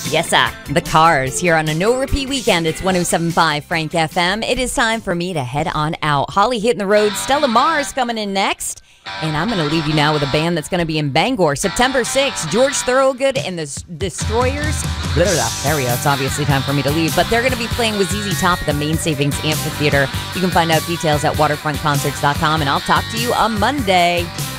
Yes, sir. The Cars here on a no-repeat weekend. It's 107.5 Frank FM. It is time for me to head on out. Holly hitting the road. Stella Mars coming in next. And I'm going to leave you now with a band that's going to be in Bangor September 6th. George Thorogood and the Destroyers. Blah, blah, blah. There we go. It's obviously time for me to leave. But they're going to be playing with ZZ Top at the Main Savings Amphitheater. You can find out details at waterfrontconcerts.com. And I'll talk to you on Monday.